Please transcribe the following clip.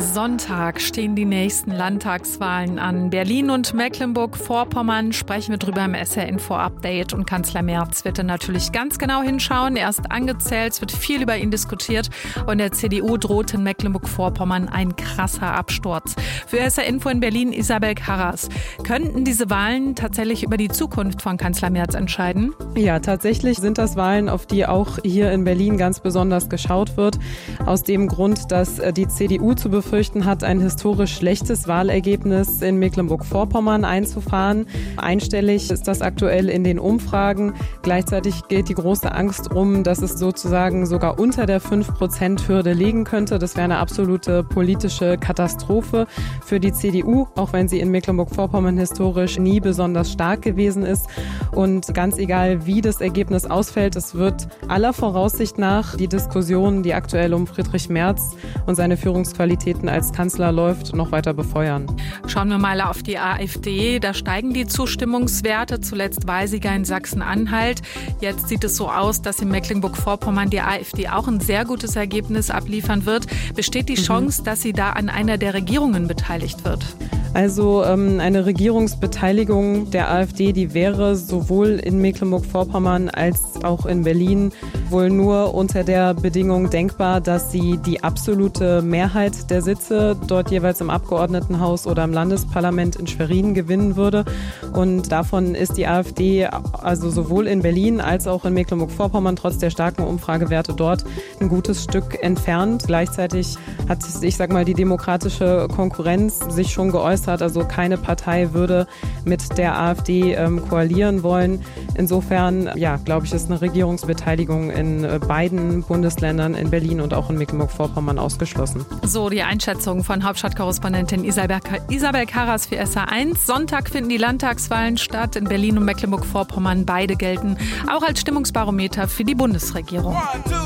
Sonntag stehen die nächsten Landtagswahlen an. Berlin und Mecklenburg-Vorpommern sprechen wir drüber im SR-Info-Update. Und Kanzler Merz wird dann natürlich ganz genau hinschauen. Er ist angezählt, es wird viel über ihn diskutiert. Und der CDU droht in Mecklenburg-Vorpommern ein krasser Absturz. Für SR-Info in Berlin Isabel Karras. Könnten diese Wahlen tatsächlich über die Zukunft von Kanzler Merz entscheiden? Ja, tatsächlich sind das Wahlen, auf die auch hier in Berlin ganz besonders geschaut wird. Aus dem Grund, dass die CDU zu befürchten hat, ein historisch schlechtes Wahlergebnis in Mecklenburg-Vorpommern einzufahren. Einstellig ist das aktuell in den Umfragen. Gleichzeitig geht die große Angst um, dass es sozusagen sogar unter der 5%-Hürde liegen könnte. Das wäre eine absolute politische Katastrophe für die CDU, auch wenn sie in Mecklenburg-Vorpommern historisch nie besonders stark gewesen ist. Und ganz egal, wie das Ergebnis ausfällt, es wird aller Voraussicht nach die Diskussion, die aktuell um Friedrich Merz und seine Führungsqualitäten als Kanzler läuft, noch weiter befeuern. Schauen wir mal auf die AfD. Da steigen die Zustimmungswerte. Zuletzt Wahlsieger in Sachsen-Anhalt. Jetzt sieht es so aus, dass in Mecklenburg-Vorpommern die AfD auch ein sehr gutes Ergebnis abliefern wird. Besteht die Chance, dass sie da an einer der Regierungen beteiligt wird? Also eine Regierungsbeteiligung der AfD, die wäre sowohl in Mecklenburg-Vorpommern als auch in Berlin wohl nur unter der Bedingung denkbar, dass sie die absolute Mehrheit der Sitze dort jeweils im Abgeordnetenhaus oder im Landesparlament in Schwerin gewinnen würde. Und davon ist die AfD also sowohl in Berlin als auch in Mecklenburg-Vorpommern trotz der starken Umfragewerte dort ein gutes Stück entfernt. Gleichzeitig hat, ich sag mal, die demokratische Konkurrenz sich schon geäußert. Also keine Partei würde mit der AfD koalieren wollen. Insofern, ja, glaube ich, ist eine Regierungsbeteiligung in beiden Bundesländern, in Berlin und auch in Mecklenburg-Vorpommern, ausgeschlossen. So die Einschätzung von Hauptstadtkorrespondentin Isabel Karras für SR1. Sonntag finden die Landtagswahlen statt in Berlin und Mecklenburg-Vorpommern. Beide gelten auch als Stimmungsbarometer für die Bundesregierung.